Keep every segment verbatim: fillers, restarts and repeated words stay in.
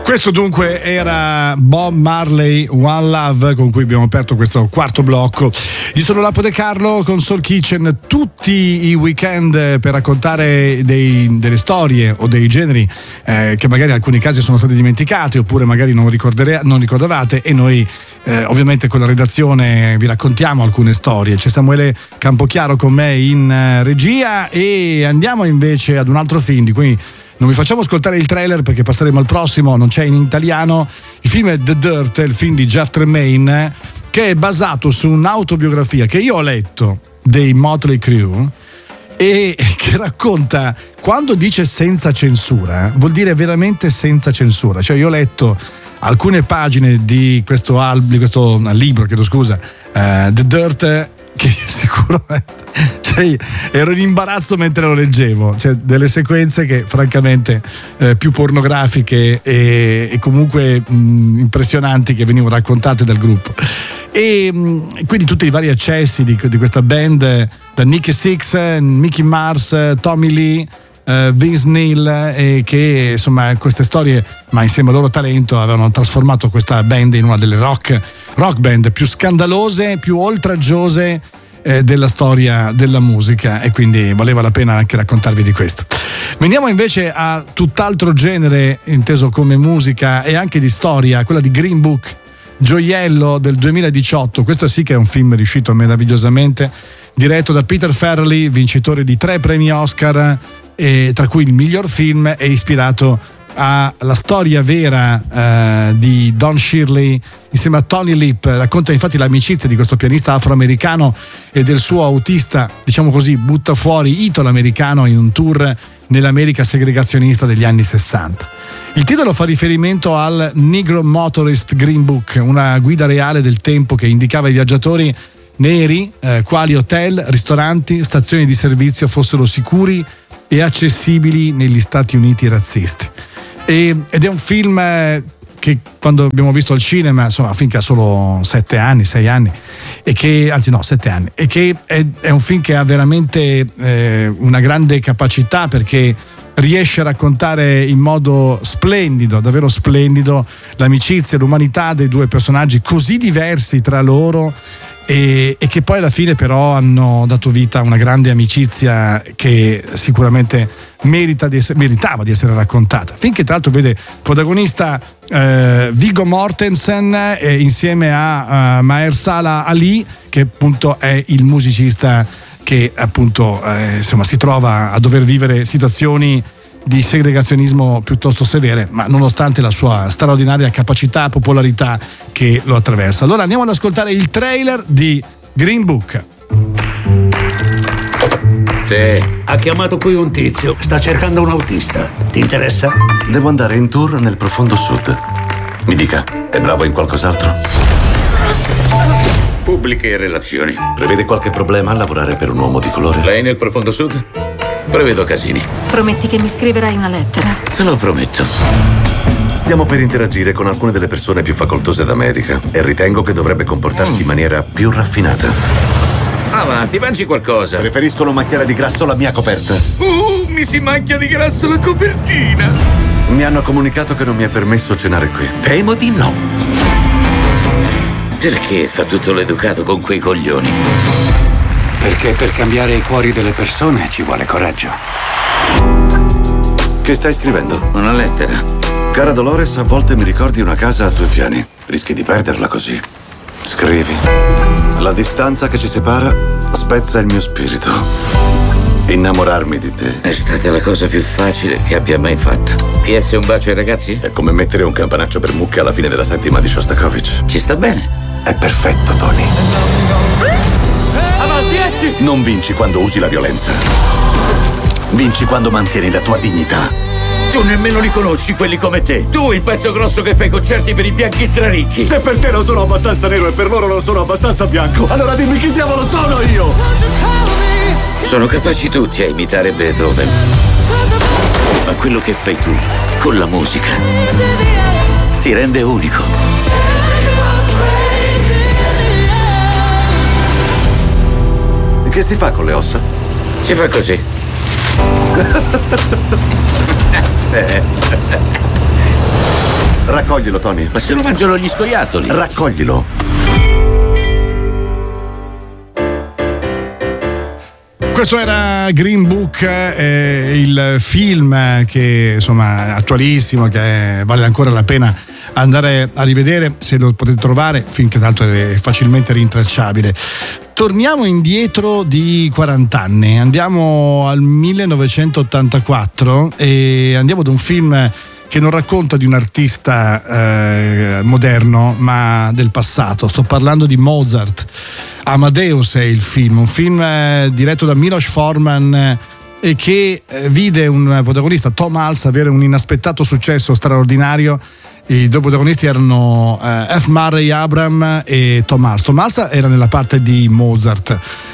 Questo dunque era Bob Marley, One Love, con cui abbiamo aperto questo quarto blocco. Io sono Lapo De Carlo con Soul Kitchen tutti i weekend per raccontare dei, delle storie o dei generi eh, che magari in alcuni casi sono stati dimenticati oppure magari non, non ricordavate, e noi eh, ovviamente con la redazione vi raccontiamo alcune storie. C'è Samuele Campochiaro con me in uh, regia, e andiamo invece ad un altro film di cui non vi facciamo ascoltare il trailer perché passeremo al prossimo, non c'è in italiano. Il film è The Dirt, il film di Jeff Tremaine, che è basato su un'autobiografia che io ho letto dei Motley Crue e che racconta, quando dice senza censura, vuol dire veramente senza censura. Cioè io ho letto alcune pagine di questo, al- di questo libro, chiedo scusa, uh, The Dirt, che sicuramente, cioè, ero in imbarazzo mentre lo leggevo, cioè delle sequenze che francamente eh, più pornografiche e, e comunque mh, impressionanti che venivano raccontate dal gruppo, e mh, quindi tutti i vari accessi di, di questa band, da Nicky Six, Mickey Mars, Tommy Lee, Uh, Vince Neil, e che insomma queste storie, ma insieme al loro talento, avevano trasformato questa band in una delle rock, rock band più scandalose, più oltraggiose eh, della storia della musica, e quindi valeva la pena anche raccontarvi di questo. Veniamo invece a tutt'altro genere inteso come musica e anche di storia, quella di Green Book, gioiello del duemiladiciotto. Questo sì che è un film riuscito meravigliosamente, diretto da Peter Farrelly, vincitore di tre premi Oscar, e tra cui il miglior film, è ispirato alla storia vera eh, di Don Shirley insieme a Tony Lip. Racconta infatti l'amicizia di questo pianista afroamericano e del suo autista, diciamo così, butta fuori italo-americano in un tour nell'America segregazionista degli anni sessanta. Il titolo fa riferimento al Negro Motorist Green Book, una guida reale del tempo che indicava ai viaggiatori neri eh, quali hotel, ristoranti, stazioni di servizio fossero sicuri e accessibili negli Stati Uniti razzisti. E, ed è un film eh, che quando abbiamo visto al cinema, insomma, finché ha solo sette anni, sei anni, e che, anzi no, sette anni, e che è, è un film che ha veramente eh, una grande capacità, perché riesce a raccontare in modo splendido, davvero splendido, l'amicizia e l'umanità dei due personaggi così diversi tra loro, e, e che poi alla fine però hanno dato vita a una grande amicizia che sicuramente merita di essere, meritava di essere raccontata. Finché tra l'altro vede protagonista eh, Viggo Mortensen eh, insieme a uh, Mahershala Ali, che appunto è il musicista che appunto eh, insomma si trova a dover vivere situazioni di segregazionismo piuttosto severe, ma nonostante la sua straordinaria capacità, popolarità che lo attraversa. Allora andiamo ad ascoltare il trailer di Green Book. Sì, ha chiamato qui un tizio, sta cercando un autista. Ti interessa? Devo andare in tour nel profondo sud. Mi dica, è bravo in qualcos'altro? Pubbliche relazioni. Prevede qualche problema a lavorare per un uomo di colore? Lei nel profondo sud? Prevedo casini. Prometti che mi scriverai una lettera? Te lo prometto. Stiamo per interagire con alcune delle persone più facoltose d'America e ritengo che dovrebbe comportarsi mm. in maniera più raffinata. Avanti, mangi qualcosa. Preferiscono macchiare di grasso la mia coperta. Uh, mi si macchia di grasso la copertina. Mi hanno comunicato che non mi è permesso cenare qui. Temo di no. Perché fa tutto l'educato con quei coglioni? Perché per cambiare i cuori delle persone ci vuole coraggio. Che stai scrivendo? Una lettera. Cara Dolores, a volte mi ricordi una casa a due piani. Rischi di perderla così. Scrivi. La distanza che ci separa spezza il mio spirito. Innamorarmi di te è stata la cosa più facile che abbia mai fatto. P S un bacio ai ragazzi? È come mettere un campanaccio per mucche alla fine della settima di Shostakovich. Ci sta bene. È perfetto, Tony. Avanti, esci! Non vinci quando usi la violenza. Vinci quando mantieni la tua dignità. Tu nemmeno li conosci quelli come te. Tu il pezzo grosso che fai concerti per i bianchi straricchi. Se per te non sono abbastanza nero e per loro non sono abbastanza bianco, allora dimmi chi diavolo sono io! Sono capaci tutti a imitare Beethoven. Ma quello che fai tu, con la musica, ti rende unico. Che si fa con le ossa? Si fa così. Raccoglilo, Tony. Ma se lo mangiano gli scoiattoli? Raccoglilo. Questo era Green Book, eh, il film che insomma è attualissimo, che vale ancora la pena andare a rivedere, se lo potete trovare, finché tanto è facilmente rintracciabile. Torniamo indietro di quaranta anni, andiamo al millenovecentottantaquattro e andiamo ad un film che non racconta di un artista eh, moderno, ma del passato. Sto parlando di Mozart. Amadeus è il film, un film eh, diretto da Milos Forman eh, e che eh, vide un protagonista, Tom Hulce, avere un inaspettato successo straordinario. I due protagonisti erano eh, F. Murray Abraham e Tom Hulce. Tom Hulce era nella parte di Mozart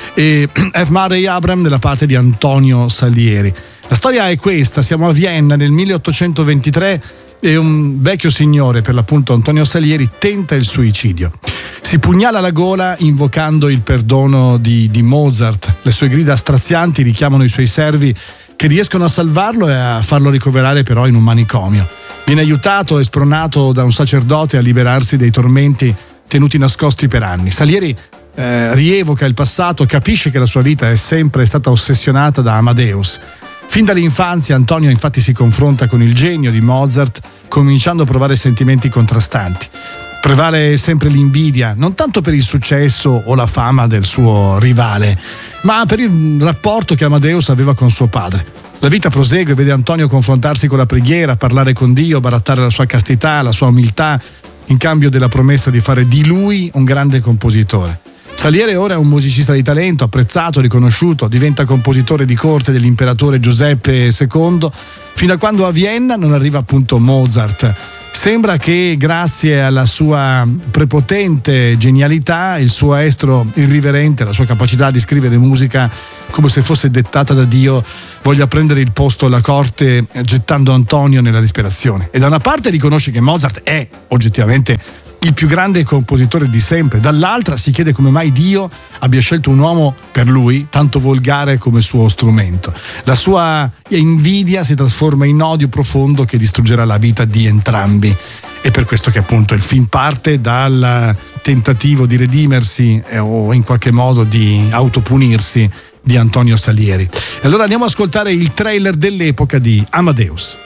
e F. Murray Abraham nella parte di Antonio Salieri. La storia è questa: siamo a Vienna nel milleottocentoventitré e un vecchio signore, per l'appunto Antonio Salieri, tenta il suicidio. Si pugnala la gola invocando il perdono di, di Mozart. Le sue grida strazianti richiamano i suoi servi, che riescono a salvarlo e a farlo ricoverare però in un manicomio. Viene aiutato e spronato da un sacerdote a liberarsi dei tormenti tenuti nascosti per anni. Salieri eh, rievoca il passato, capisce che la sua vita è sempre stata ossessionata da Amadeus. Fin dall'infanzia Antonio infatti si confronta con il genio di Mozart, cominciando a provare sentimenti contrastanti. Prevale sempre l'invidia, non tanto per il successo o la fama del suo rivale, ma per il rapporto che Amadeus aveva con suo padre. La vita prosegue, vede Antonio confrontarsi con la preghiera, parlare con Dio, barattare la sua castità, la sua umiltà, in cambio della promessa di fare di lui un grande compositore. Salieri ora è un musicista di talento, apprezzato, riconosciuto, diventa compositore di corte dell'imperatore Giuseppe secondo, fino a quando a Vienna non arriva appunto Mozart. Sembra che grazie alla sua prepotente genialità, il suo estro irriverente, la sua capacità di scrivere musica come se fosse dettata da Dio, voglia prendere il posto alla corte gettando Antonio nella disperazione. E da una parte riconosce che Mozart è oggettivamente il più grande compositore di sempre, dall'altra si chiede come mai Dio abbia scelto un uomo per lui tanto volgare come suo strumento. La sua invidia si trasforma in odio profondo che distruggerà la vita di entrambi. È per questo che appunto il film parte dal tentativo di redimersi eh, o in qualche modo di autopunirsi di Antonio Salieri. E allora andiamo ad ascoltare il trailer dell'epoca di Amadeus.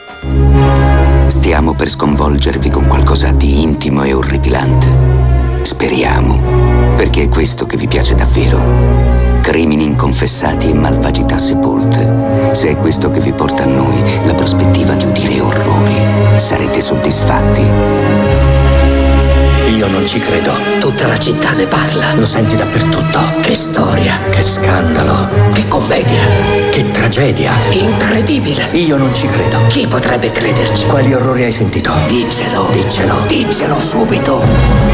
Stiamo per sconvolgervi con qualcosa di intimo e orripilante. Speriamo, perché è questo che vi piace davvero. Crimini inconfessati e malvagità sepolte. Se è questo che vi porta a noi la prospettiva di udire orrori, sarete soddisfatti. Io non ci credo. Tutta la città ne parla. Lo senti dappertutto. Che storia. Che scandalo. Che commedia. Che tragedia. Incredibile. Io non ci credo. Chi potrebbe crederci? Quali orrori hai sentito? Diccelo. Diccelo. Diccelo subito.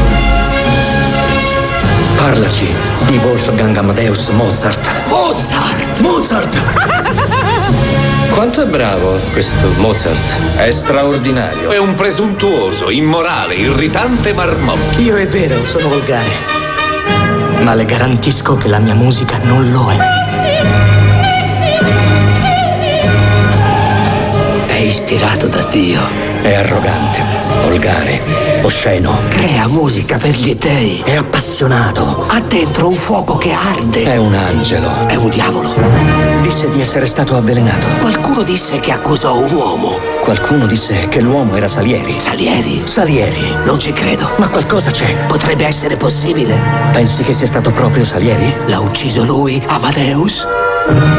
Parlaci di Wolfgang Amadeus Mozart. Mozart! Mozart! Quanto è bravo questo Mozart. È straordinario. È un presuntuoso, immorale, irritante marmocchio. Io è vero, sono volgare. Ma le garantisco che la mia musica non lo è. È ispirato da Dio. È arrogante, volgare, osceno. Crea musica per gli dèi. È appassionato. Ha dentro un fuoco che arde. È un angelo. È un diavolo. Disse di essere stato avvelenato. Qualcuno disse che accusò un uomo. Qualcuno disse che l'uomo era Salieri. Salieri? Salieri. Non ci credo. Ma qualcosa c'è. Potrebbe essere possibile. Pensi che sia stato proprio Salieri? L'ha ucciso lui, Amadeus?